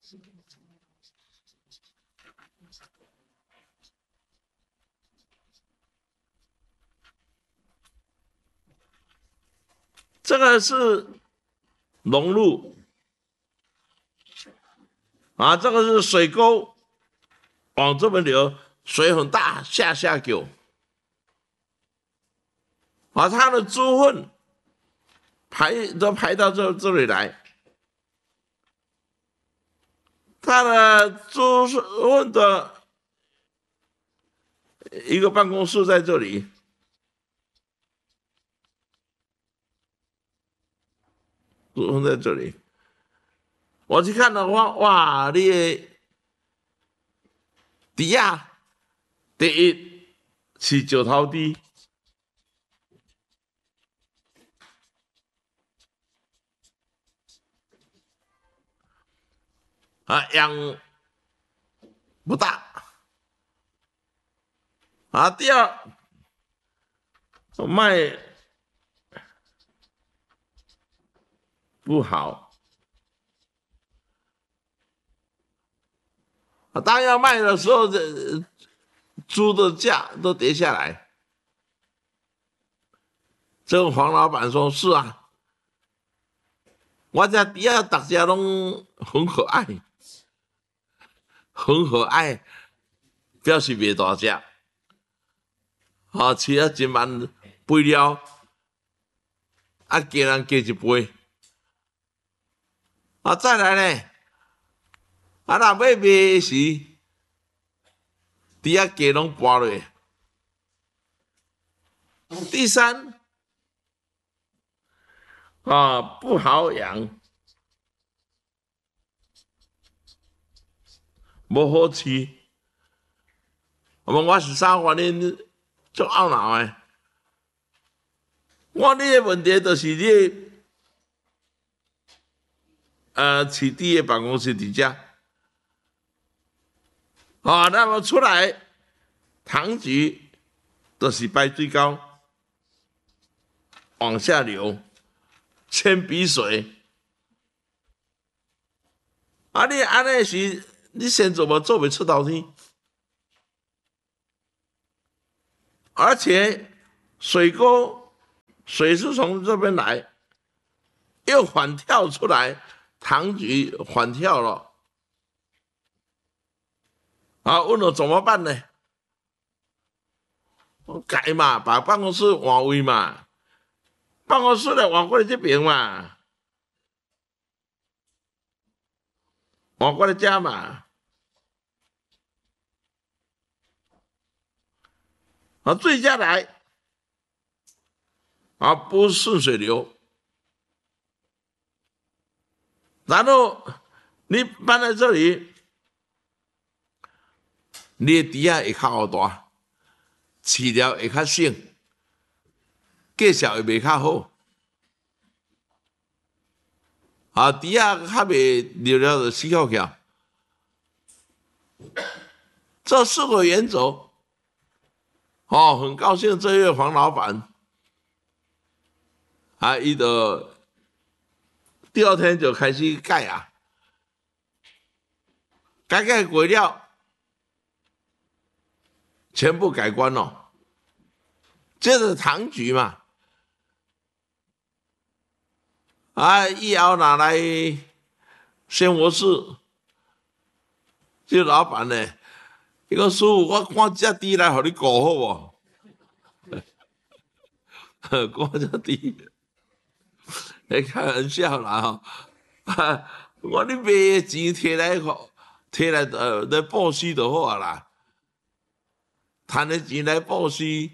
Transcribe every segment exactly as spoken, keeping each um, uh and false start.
这个是龙路啊，这个是水沟，往这边流，水很大，下下九啊，它的猪粪排都排到这这里来，它的猪粪的一个办公室在这里。放在这里，我去看的话，哇，你的底下第一是石头地，啊，养不大，啊，第二卖不好，啊，当要卖的时候，这猪的价都跌下来。这个黄老板说：“是啊，我家底下大家拢很可爱，很可爱，表示袂大只。啊，饲啊一万肥料，啊，加人加一倍。啊，再来呢，啊，若买卖时，底下价拢搬落。第三，啊，不好养，无好饲。我我是啥原因足懊恼诶？我你诶问题就是你，呃，饲猪诶办公室伫遮，啊，那么出来糖菊就是排水沟往下流，铅笔水。啊，你安尼是，你先做无做袂出头天，而且水沟水是从这边来，又反跳出来，糖菊反跳了，啊，问我怎么办呢？改嘛，把办公室换位嘛，办公室来换过来这边嘛。换过来家嘛，啊，最佳来，啊，不顺水流，然后你搬在这里，你的底下会较大，饲料会较省，介绍会袂较好，啊，底下较袂流了就死翘翘。这四个原则，哦，很高兴这位黄老板，啊，伊的第二天就开始改啊，改改过了，全部改观了。接着糖菊嘛，啊，以后拿来生活室，这老板呢，伊讲师傅，我赶只猪来，互你顾好无？赶只猪，你开玩笑啦吼！我你卖的钱摕来，摕来呃来报施就好啊啦，赚的钱来报施。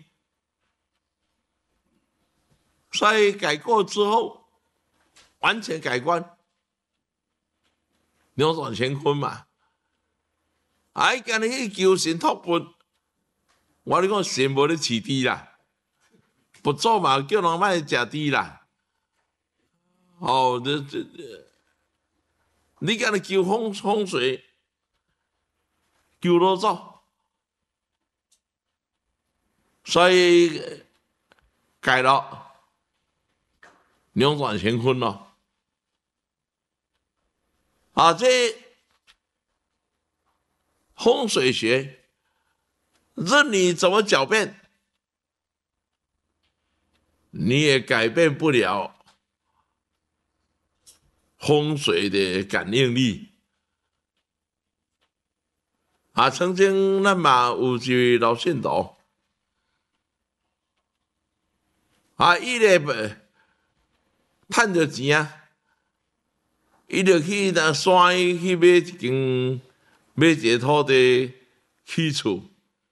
所以改过之后，完全改观，扭转乾坤嘛。啊！今日去求神托钵，我你讲神无咧饲猪啦，佛祖嘛叫人莫食猪啦。哦，这这这，你今日求风风水，求老祖，所以改了，扭转乾坤咯。啊，这风水学，任你怎么狡辩，你也改变不了风水的感应力。啊，曾经咱嘛有一位老信徒，啊，伊咧趁着钱啊，伊就去那山去买一间买一个土地起厝，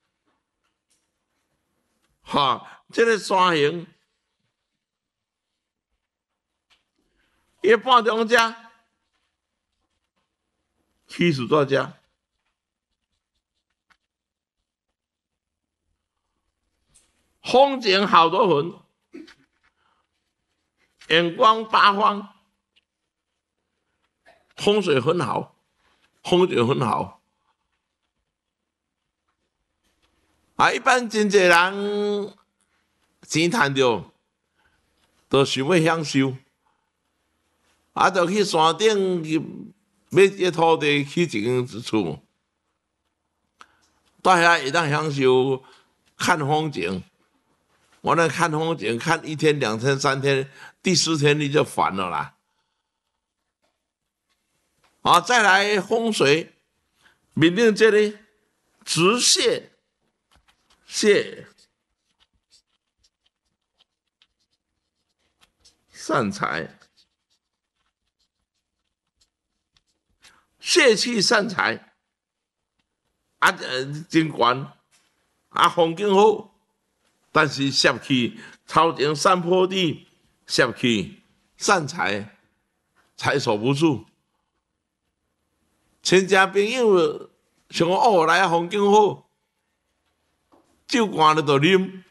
哈，这个山形，伊半中只起厝在遮。风景好多魂，眼光八方，风水很好，风景很好。啊，一般真侪人钱赚着，都想要享受，啊，就去山顶去买一个土地起一间厝，在遐会当享受看风景。我那看风景，看一天、两天、三天，第四天你就烦了啦。啊，再来风水，面临这里直线泄散财，泄气散财，啊，呃，真悬，啊，风景好。但是泄气，超前山坡地，泄气散财，财守不住。亲戚朋友想讲哦，来啊，风景好，酒干了就啉，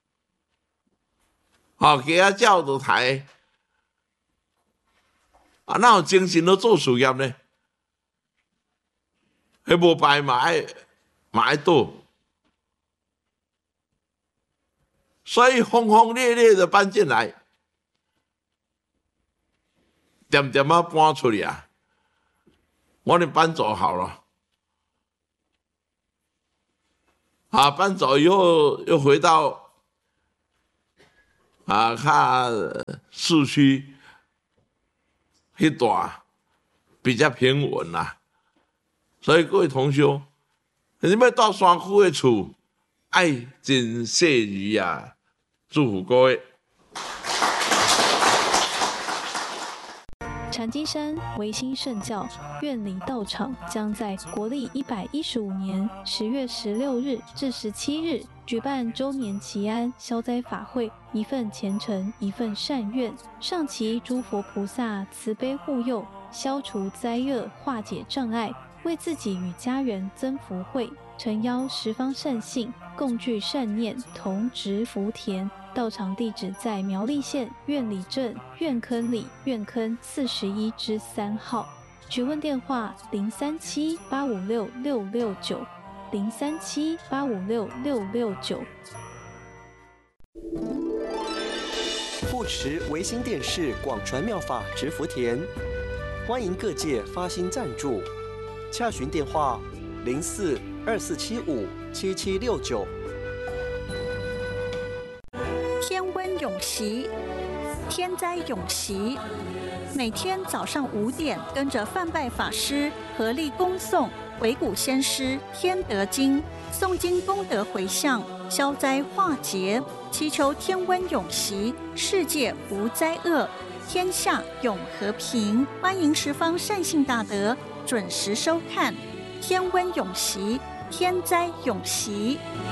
哦，鸡仔鸟就抬，啊，哪有精神都做事业呢？迄无拜嘛爱嘛爱倒。所以轰轰烈烈的搬进来，点点啊搬出去啊，我哋搬走好了，啊，搬走以后又回到啊，较市区迄段比较平稳啦、啊，所以各位同学，你要到山区的厝，爱真细语啊！祝福各位。 禅机山维新圣教院里道场将在国历一百一十五年十月十六日至十七日举办周年祈安消灾法会，一份虔诚，一份善愿，上祈诸佛菩萨慈悲护佑，消除灾厄，化解障碍，为自己与家人增福慧。诚邀十方善信共聚善念，同植福田。道场地址在苗栗县苑里镇苑坑里苑坑四十一之三号。询问电话：零三七八五六六六九，零三七八五六六六九。 护持维新电视广传妙法植福田，欢迎各界发心赞助，洽询电话：零四二四七五七七六九。 天温永习，天灾永习。每天早上五点，跟着范拜法师合力恭诵鬼谷先师天德经，诵经功德回向，消灾化劫，祈求天温永习，世界无灾厄，天下永和平。欢迎十方善信大德准时收看天温永习，天灾永习。